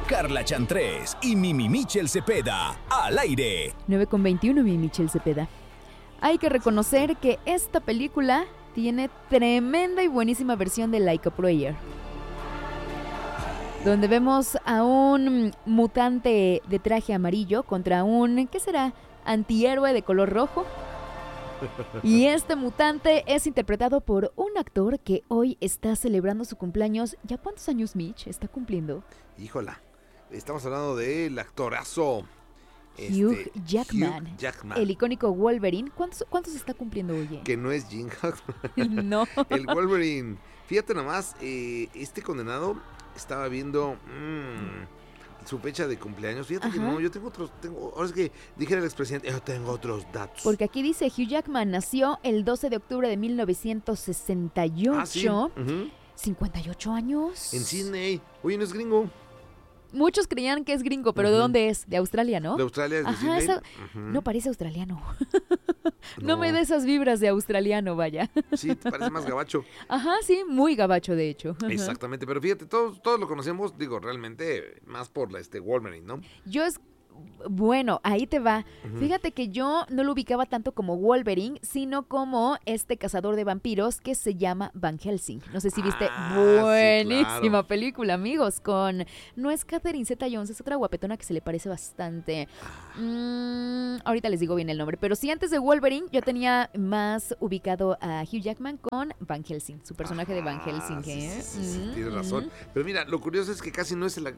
Carla Chantrés y Mimi Michel Cepeda, al aire. 9:21, Mimi Michel Cepeda. Hay que reconocer que esta película tiene tremenda y buenísima versión de Like a Prayer, donde vemos a un mutante de traje amarillo contra un, ¿qué será?, antihéroe de color rojo. Y este mutante es interpretado por un actor que hoy está celebrando su cumpleaños. ¿Ya cuántos años Mitch está cumpliendo? Híjola, estamos hablando del actorazo Hugh Jackman, Hugh Jackman, el icónico Wolverine. ¿Cuántos está cumpliendo hoy? Que no es Jim Hackman. No. El Wolverine. Fíjate nomás, este condenado estaba viendo su fecha de cumpleaños. Fíjate que no, yo tengo otros. Ahora es que dijera el expresidente, yo tengo otros datos. Porque aquí dice, Hugh Jackman nació el 12 de octubre de 1968. ¿Sí? 58 años. En Sydney. Oye, no es gringo. Muchos creían que es gringo, pero ¿de dónde es? De Australia, ¿no? De Australia, de Sydney. No parece australiano. No me da esas vibras de australiano, vaya. Sí, te parece más gabacho. Ajá, sí, muy gabacho, de hecho. Exactamente, pero fíjate, todos lo conocemos, digo, realmente más por Wolverine, ¿no? Bueno, ahí te va. Fíjate que yo no lo ubicaba tanto como Wolverine, sino como este cazador de vampiros que se llama Van Helsing. No sé si viste, buenísima sí, claro. película, amigos, no es Catherine Zeta-Jones, es otra guapetona que se le parece bastante. Ahorita les digo bien el nombre, pero sí, antes de Wolverine yo tenía más ubicado a Hugh Jackman con Van Helsing, su personaje de Van Helsing. Sí, tienes razón. Pero mira, lo curioso es que casi no es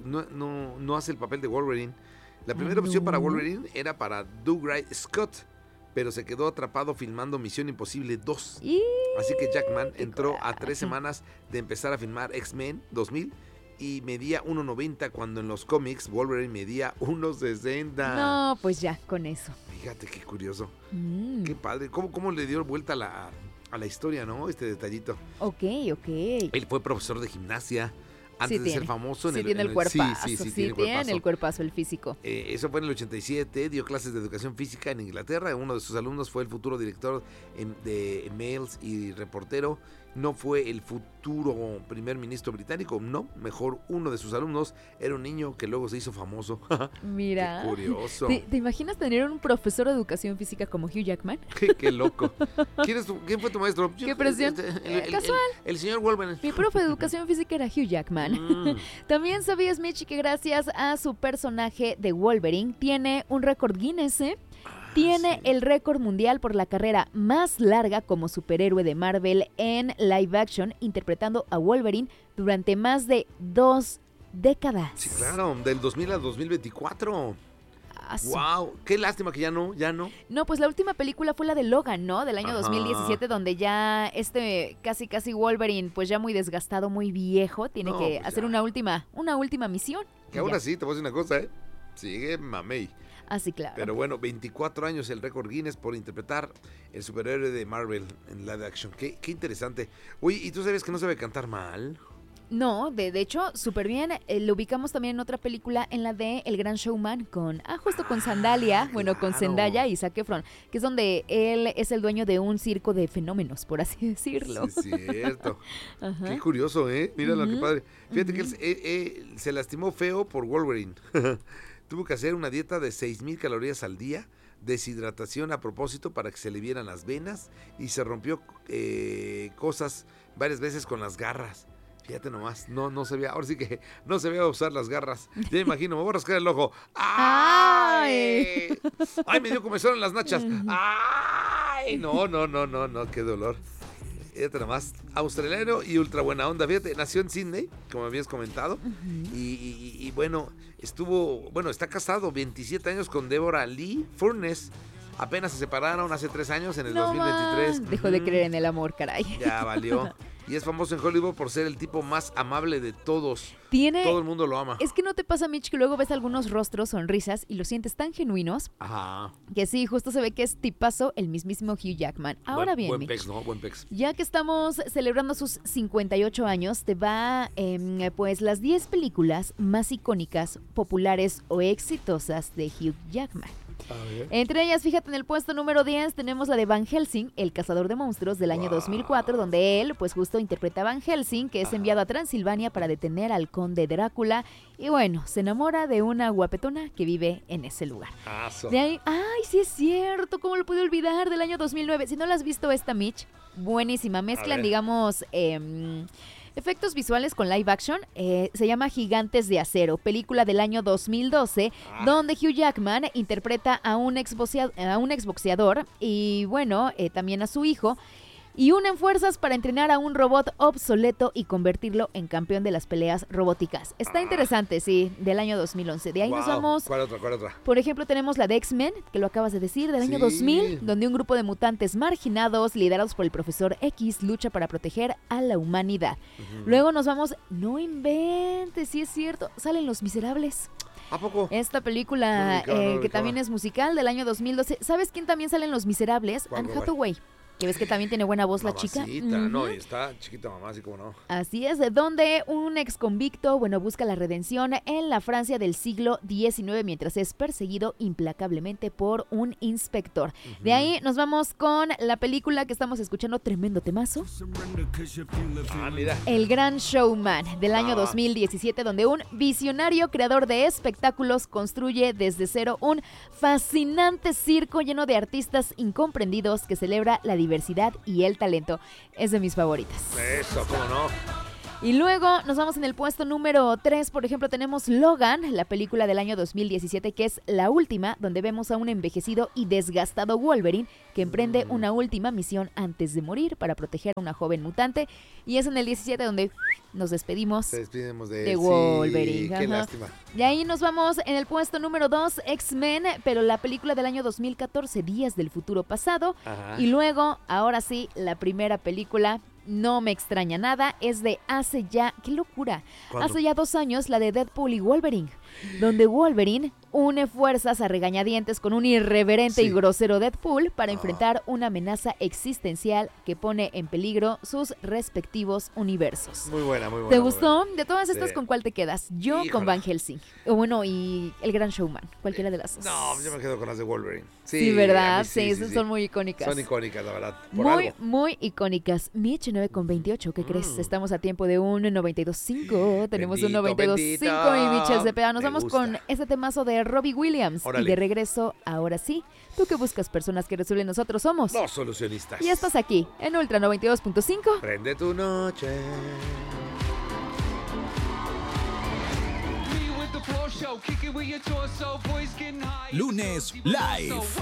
no hace el papel de Wolverine. La primera opción para Wolverine era para Dougray Scott, pero se quedó atrapado filmando Misión Imposible 2. Así que Jackman entró a 3 semanas de empezar a filmar X-Men 2000 y medía 1.90 cuando en los cómics Wolverine medía 1.60. No, pues ya, con eso. Fíjate qué curioso. Qué padre. ¿Cómo le dio vuelta a la historia, ¿no? Este detallito. Ok. Él fue profesor de gimnasia. Antes de ser famoso tiene el cuerpazo, sí, tiene el cuerpazo, el físico. Eso fue en el 87, dio clases de educación física en Inglaterra. Uno de sus alumnos fue el futuro director de Mails y reportero. No fue el futuro primer ministro británico, no. Mejor uno de sus alumnos era un niño que luego se hizo famoso. Mira. Qué curioso. ¿Te imaginas tener un profesor de educación física como Hugh Jackman? Qué loco. ¿Quién fue tu maestro? Qué presión. Casual. El señor Wolverine. Mi profe de educación física era Hugh Jackman. También sabías, Mitch, que gracias a su personaje de Wolverine tiene un récord Guinness, Tiene el récord mundial por la carrera más larga como superhéroe de Marvel en live action, interpretando a Wolverine durante más de 2 décadas. Sí, claro, del 2000 al 2024. ¡Wow! ¡Qué lástima que ya no! No, pues la última película fue la de Logan, ¿no? Del año 2017, donde ya casi Wolverine, pues ya muy desgastado, muy viejo, tiene que hacer una última misión. Que aún así, te voy a decir una cosa, sigue mamey. Así, claro. Pero bueno, 24 años el récord Guinness por interpretar el superhéroe de Marvel en live action. Qué interesante. Oye, ¿y tú sabes que no sabe cantar mal? No, de hecho, súper bien. Lo ubicamos también en otra película, en la de El Gran Showman, con Sandalia, claro. Con Zendaya y Zac Efron, que es donde él es el dueño de un circo de fenómenos, por así decirlo. Sí, es cierto. Qué curioso, Mira lo que padre. Fíjate que él se lastimó feo por Wolverine. Tuvo que hacer una dieta de 6,000 calorías al día, deshidratación a propósito para que se le vieran las venas y se rompió cosas varias veces con las garras. Fíjate nomás, no se veía, ahora sí que no se veía usar las garras. Ya me imagino, me voy a rascar el ojo. ¡Ay! ¡Ay, me dio comezón en las nachas! ¡Ay! No, qué dolor. Fíjate nomás, australiano y ultra buena onda. Fíjate, nació en Sydney, como habías comentado, y bueno, está casado 27 años con Deborah Lee Furness. Apenas se separaron hace 3 años, en el 2023. Dejó de creer en el amor, caray. Ya valió. Y es famoso en Hollywood por ser el tipo más amable de todos. Todo el mundo lo ama. Es que no te pasa, Mitch, que luego ves algunos rostros, sonrisas y los sientes tan genuinos. Ajá. Que sí, justo se ve que es tipazo el mismísimo Hugh Jackman. Ahora bien, buen Mitch, pex, ¿no? Buen pex. Ya que estamos celebrando sus 58 años, te va pues las 10 películas más icónicas, populares o exitosas de Hugh Jackman. Entre ellas, fíjate, en el puesto número 10 tenemos la de Van Helsing, el cazador de monstruos del año 2004, donde él, pues justo interpreta a Van Helsing, que es enviado a Transilvania para detener al conde Drácula. Y bueno, se enamora de una guapetona que vive en ese lugar. De ahí, ¡ay, sí es cierto! ¿Cómo lo pude olvidar? Del año 2009. Si no la has visto esta, Mitch, buenísima. Mezclan, digamos, efectos visuales con live action. Se llama Gigantes de Acero, película del año 2012, donde Hugh Jackman interpreta a un exboxeador y, bueno, también a su hijo. Y unen fuerzas para entrenar a un robot obsoleto y convertirlo en campeón de las peleas robóticas. Está interesante, sí, del año 2011. De ahí nos vamos. ¿Cuál otra? Por ejemplo, tenemos la de X-Men, que lo acabas de decir, del año 2000, donde un grupo de mutantes marginados, liderados por el Profesor X, lucha para proteger a la humanidad. Luego nos vamos, no inventes, sí es cierto, salen Los Miserables. ¿A poco? Esta película que también es musical del año 2012. ¿Sabes quién también sale en Los Miserables? Anne Hathaway. Que ves que también tiene buena voz Mamacita, la chica. No, y está chiquita mamá, así como no. Así es, donde un ex convicto, busca la redención en la Francia del siglo XIX mientras es perseguido implacablemente por un inspector. De ahí nos vamos con la película que estamos escuchando, tremendo temazo. Mira. El Gran Showman, del año 2017, donde un visionario creador de espectáculos construye desde cero un fascinante circo lleno de artistas incomprendidos que celebra la diversidad y el talento. Es de mis favoritas. Eso, cómo no. Y luego nos vamos en el puesto número 3, por ejemplo, tenemos Logan, la película del año 2017, que es la última, donde vemos a un envejecido y desgastado Wolverine que emprende una última misión antes de morir para proteger a una joven mutante. Y es en el 17 donde nos despedimos de Wolverine. Sí, qué lástima. Y ahí nos vamos en el puesto número 2, X-Men, pero la película del año 2014, Días del Futuro Pasado. Y luego, ahora sí, la primera película, no me extraña nada, es de hace ya, ¡qué locura! ¿Cuándo? Hace ya 2 años, la de Deadpool y Wolverine, donde Wolverine une fuerzas a regañadientes con un irreverente y grosero Deadpool para enfrentar una amenaza existencial que pone en peligro sus respectivos universos. Muy buena, muy buena. ¿Te gustó? De todas estas, ¿con cuál te quedas? Yo con Van Helsing. Y El Gran Showman, cualquiera de las dos. No, yo me quedo con las de Wolverine. Sí, ¿verdad? Sí, son muy icónicas. Son icónicas, la verdad. Muy icónicas. Mitch, 9.28, ¿qué crees? Estamos a tiempo de un 92.5. Tenemos un 92.5 y Mitch el Cepeda. Nos vamos con ese temazo de Robbie Williams. Órale. Y de regreso, ahora sí, tú que buscas personas que resuelven, nosotros somos los solucionistas. Y estás aquí, en Ultra 92.5. Prende tu noche. Lunes Live.